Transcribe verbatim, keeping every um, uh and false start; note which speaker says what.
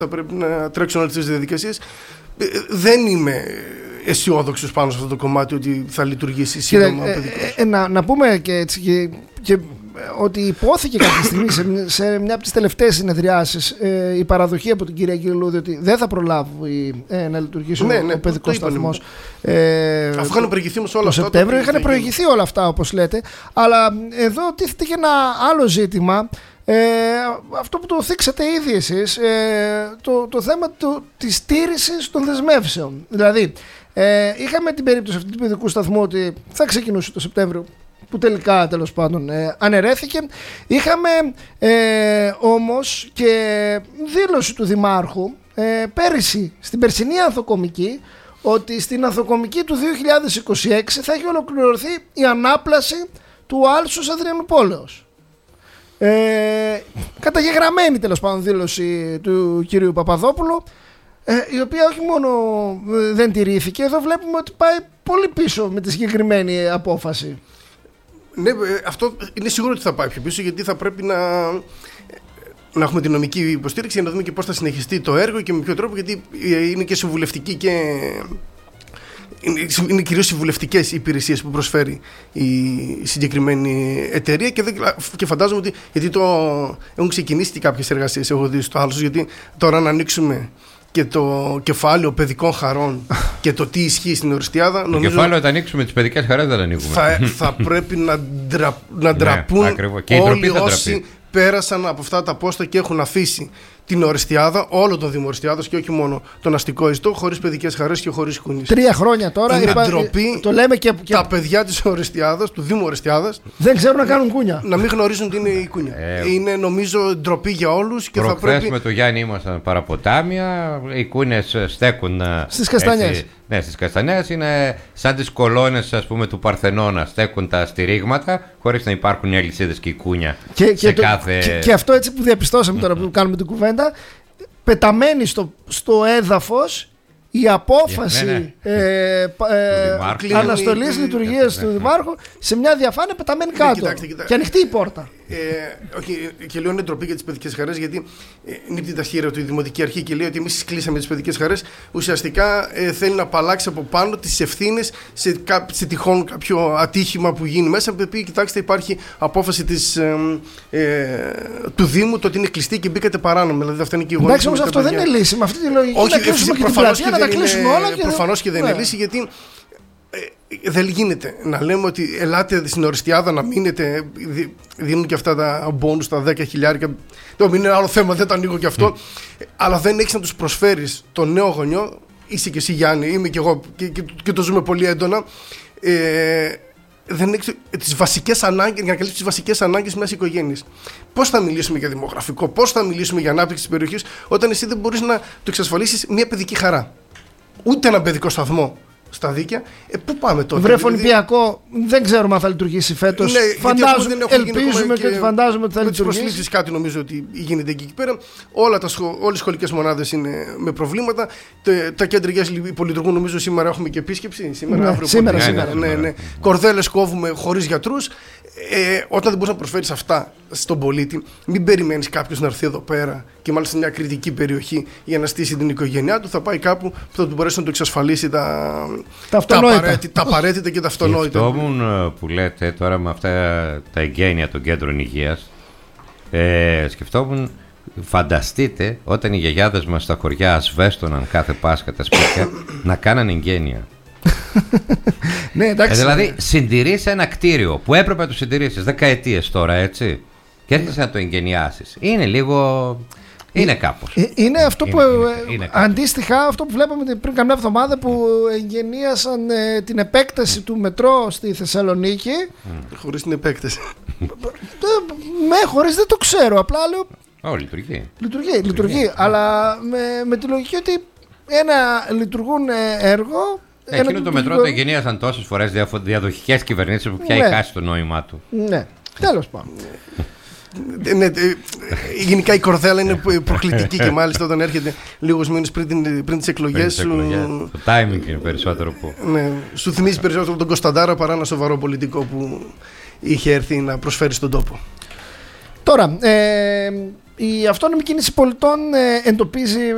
Speaker 1: θα πρέπει να τρέξουν όλες τις διαδικασίες. Δεν είμαι αισιόδοξος πάνω σε αυτό το κομμάτι ότι θα λειτουργήσει σύντομα.
Speaker 2: Ε, ε, ε, να, να πούμε και έτσι και, και ότι υπόθηκε κάποια στιγμή σε, σε μια από τις τελευταίες συνεδριάσεις ε, η παραδοχή από την κυρία Αγγελούδη ότι δεν θα προλάβει ε, να λειτουργήσει ναι, ο, ναι, ο παιδικός σταθμός. Ε,
Speaker 1: Αφού είχαν προηγηθεί όμως όλα
Speaker 2: το
Speaker 1: αυτά.
Speaker 2: Το Σεπτέμβριο είχαν προηγηθεί όλα αυτά όπως λέτε. Αλλά εδώ τίθεται και ένα άλλο ζήτημα. Ε, αυτό που το θίξατε ήδη εσείς, ε, το, το θέμα το, της στήρησης των δεσμεύσεων. Δηλαδή ε, είχαμε την περίπτωση αυτή του παιδικού σταθμού ότι θα ξεκινούσε το Σεπτέμβριο, που τελικά τέλος πάντων ε, αναιρέθηκε. Είχαμε ε, όμως και δήλωση του Δημάρχου ε, πέρυσι στην περσινή Ανθοκομική ότι στην Ανθοκομική του δύο χιλιάδες είκοσι έξι θα έχει ολοκληρωθεί η ανάπλαση του άλσους Αδριανουπόλεως. Ε, καταγεγραμμένη τέλος πάντων δήλωση του κυρίου Παπαδόπουλου, ε, η οποία όχι μόνο δεν τηρήθηκε, εδώ βλέπουμε ότι πάει πολύ πίσω με τη συγκεκριμένη απόφαση.
Speaker 1: Ναι, αυτό είναι σίγουρο ότι θα πάει πιο πίσω, γιατί θα πρέπει να, να έχουμε την νομική υποστήριξη για να δούμε και πώς θα συνεχιστεί το έργο και με ποιο τρόπο, γιατί είναι και συμβουλευτική και είναι, είναι κυρίως συμβουλευτικές οι υπηρεσίες που προσφέρει η συγκεκριμένη εταιρεία και, δεν, και φαντάζομαι ότι γιατί το, έχουν ξεκινήσει και κάποιες εργασίες, έχω δει στο άλλο, γιατί τώρα να ανοίξουμε και το κεφάλαιο παιδικών χαρών και το τι ισχύει στην Ορεστιάδα.
Speaker 3: Το κεφάλαιο θα ανοίξουμε, τις παιδικές χαρές δεν ανοίγουμε.
Speaker 1: Θα, θα πρέπει να, ντρα, να ντραπούν ναι, όλοι όσοι πέρασαν από αυτά τα πόστα και έχουν αφήσει την Ορεστιάδα, όλο το Δήμο Ορεστιάδας και όχι μόνο τον αστικό ιστό, χωρίς παιδικές χαρές και χωρίς κουνής.
Speaker 2: Τρία χρόνια τώρα.
Speaker 1: Είναι
Speaker 2: είπα,
Speaker 1: ντροπή.
Speaker 2: Το λέμε και, και
Speaker 1: τα παιδιά της Ορεστιάδας, του Δήμου Ορεστιάδας,
Speaker 2: δεν ξέρουν να κάνουν κούνια.
Speaker 1: Να μην γνωρίζουν τι είναι η κούνια. Ε, είναι νομίζω ντροπή για όλους. Και θα πρέπει...
Speaker 3: με το Γιάννη ήμασταν παραποτάμια. Οι κούνες στέκουν
Speaker 2: στις καστανιές.
Speaker 3: Ναι, στις καστανιές είναι σαν τις κολόνες, ας πούμε, του Παρθενώνα. Στέκουν τα στηρίγματα χωρίς να υπάρχουν οι αλυσίδες και η κούνια.
Speaker 2: Και,
Speaker 3: σε
Speaker 2: και,
Speaker 3: κάθε...
Speaker 2: και, και αυτό έτσι που διαπιστώσαμε τώρα που κάνουμε την κουβέντα, πεταμένη στο, στο έδαφος η απόφαση
Speaker 3: ναι, ναι.
Speaker 2: Ε, ε, αναστολής λειτουργίας του Δημάρχου σε μια διαφάνεια πεταμένη κάτω. Ναι, κοιτάξτε, κοιτάξτε. Και ανοιχτή η πόρτα.
Speaker 1: Ε, okay, και λέω είναι ντροπή για τις παιδικές χαρές, γιατί ε, νύπτει τα χείρα του η Δημοτική Αρχή και λέει ότι εμείς κλείσαμε τις παιδικές χαρές. Ουσιαστικά ε, θέλει να απαλλάξει από πάνω τις ευθύνες σε, σε τυχόν κάποιο ατύχημα που γίνει μέσα. Που πει, κοιτάξτε, υπάρχει απόφαση της, ε, ε, του Δήμου το ότι είναι κλειστή και μπήκατε παράνομα. Δηλαδή, αυτά είναι και οι γονείς.
Speaker 2: Εντάξει, όμως αυτό δεν είναι λύση. Με αυτή τη λογική
Speaker 1: όχι,
Speaker 2: να κλείσουμε και την πλατεία, να τα κλείσουμε όλα.
Speaker 1: Προφανώς και δεν είναι λύση, γιατί. Ε, δεν γίνεται να λέμε ότι ελάτε στην Ορεστιάδα να μείνετε, δίνουν και αυτά τα μπόνους, τα δέκα χιλιάρικα. Το μην είναι άλλο θέμα, δεν το ανοίγω και αυτό. Mm. Αλλά δεν έχεις να τους προσφέρεις τον νέο γονιό. Είσαι και εσύ, Γιάννη, είμαι και εγώ και, και, και το ζούμε πολύ έντονα. Ε, δεν έχεις τις βασικές ανάγκες, για να καλύψεις τις βασικές ανάγκες μιας οικογένειας. Πώς θα μιλήσουμε για δημογραφικό, πώς θα μιλήσουμε για ανάπτυξη της περιοχής, όταν εσύ δεν μπορείς να του εξασφαλίσεις μια παιδική χαρά, ούτε ένα παιδικό σταθμό στα δίκαια. Ε, πού πάμε τότε?
Speaker 2: Βρε Ολυμπιακό, δηλαδή... δεν ξέρουμε αν θα λειτουργήσει φέτος.
Speaker 1: Ναι,
Speaker 2: φαντάζομαι, ελπίζουμε και, και φαντάζομαι ότι θα
Speaker 1: με
Speaker 2: λειτουργήσει.
Speaker 1: Με τις προσλήψεις κάτι νομίζω ότι γίνεται εκεί πέρα. Όλα τα σχο... Όλες οι σχολικές μονάδες είναι με προβλήματα. Τα, τα κέντρα υγείας υπολειτουργούν, νομίζω σήμερα έχουμε και επίσκεψη. Σήμερα,
Speaker 2: ναι,
Speaker 1: αύριο,
Speaker 2: σήμερα,
Speaker 1: ναι,
Speaker 2: σήμερα.
Speaker 1: Ναι, ναι, ναι. Κορδέλες κόβουμε χωρίς γιατρούς. Ε, όταν δεν μπορείς να προσφέρεις αυτά στον πολίτη, μην περιμένεις κάποιος να έρθει εδώ πέρα και μάλιστα μια κριτική περιοχή για να στήσει την οικογένειά του. Θα πάει κάπου που θα του μπορέσει να του εξασφαλίσει τα,
Speaker 2: τα, τα,
Speaker 1: απαραίτητα, τα απαραίτητα και τα αυτονόητα.
Speaker 3: Σκεφτόμουν που λέτε τώρα με αυτά τα εγγένεια των κέντρων υγείας, ε, σκεφτόμουν, φανταστείτε όταν οι γιαγιάδες μας στα χωριά ασβέστοναν κάθε Πάσχα τα σπίτια να κάνανε εγγένεια.
Speaker 2: Ναι, εντάξει.
Speaker 3: Ε, δηλαδή συντηρείς ένα κτίριο που έπρεπε να το συντηρήσεις δεκαετίες τώρα, έτσι, και έρχεσαι να το εγγενιάσεις. Είναι λίγο... Είναι κάπως.
Speaker 2: Ε, είναι αυτό
Speaker 3: είναι,
Speaker 2: που
Speaker 3: είναι, είναι
Speaker 2: αντίστοιχα αυτό που βλέπαμε πριν καμιά εβδομάδα που εγγενίασαν ε, την επέκταση του μετρό στη Θεσσαλονίκη.
Speaker 1: Mm. Χωρίς την επέκταση.
Speaker 2: Με χωρίς δεν το ξέρω. Απλά λέω.
Speaker 3: Ω, λειτουργεί.
Speaker 2: Λειτουργεί, λειτουργεί. λειτουργεί αλλά με, με τη λογική ότι ένα λειτουργούν έργο.
Speaker 3: Εκείνο το, το μετρό το εγγενίασαν τόσες φορές διαδοχικές κυβερνήσεις που πια ναι. έχει χάσει το νόημά του.
Speaker 2: Ναι, τέλος πάντων.
Speaker 1: Ναι, γενικά η κορδέλα είναι προκλητική και μάλιστα όταν έρχεται λίγους μήνες πριν, πριν τις εκλογές σου.
Speaker 3: Το timing είναι περισσότερο που.
Speaker 1: Ναι, σου θυμίζει περισσότερο τον Κωνσταντάρα παρά ένα σοβαρό πολιτικό που είχε έρθει να προσφέρει στον τόπο.
Speaker 2: Τώρα, ε, η αυτόνομη κίνηση πολιτών ε, εντοπίζει